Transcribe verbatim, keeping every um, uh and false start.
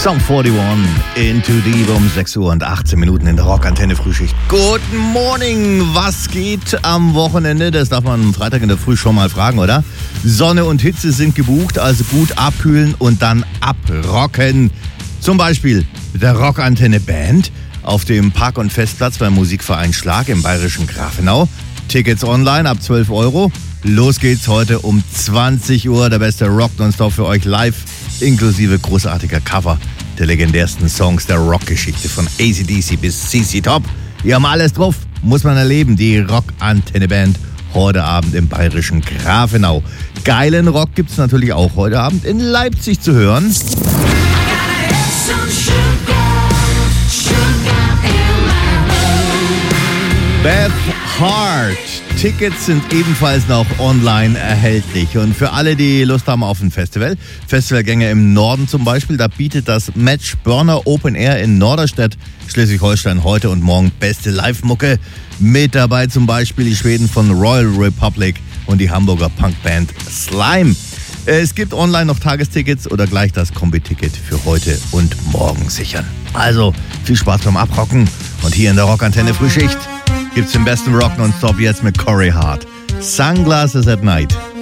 Song einundvierzig, Into Deep um sechs Uhr und achtzehn Minuten in der Rockantenne Frühschicht. Guten Morning, was geht am Wochenende? Das darf man am Freitag in der Früh schon mal fragen, oder? Sonne und Hitze sind gebucht, also gut abkühlen und dann abrocken. Zum Beispiel der Rockantenne Band auf dem Park- und Festplatz beim Musikverein Schlag im bayerischen Grafenau. Tickets online ab zwölf Euro. Los geht's heute um zwanzig Uhr. Der beste Rock nonstop für euch live, inklusive großartiger Cover der legendärsten Songs der Rockgeschichte von A C D C bis C C Top. Wir haben alles drauf, muss man erleben. Die Rockantenne-Band heute Abend im bayerischen Grafenau. Geilen Rock gibt's natürlich auch heute Abend in Leipzig zu hören. Beth Hart. Tickets sind ebenfalls noch online erhältlich. Und für alle, die Lust haben auf ein Festival, Festivalgänger im Norden zum Beispiel, da bietet das Match Burner Open Air in Norderstedt, Schleswig-Holstein, heute und morgen beste Live-Mucke. Mit dabei zum Beispiel die Schweden von Royal Republic und die Hamburger Punkband Slime. Es gibt online noch Tagestickets oder gleich das Kombi-Ticket für heute und morgen sichern. Also viel Spaß beim Abrocken und hier in der Rockantenne Frühschicht gibt's den besten Rock nonstop jetzt mit Corey Hart. Sunglasses at Night.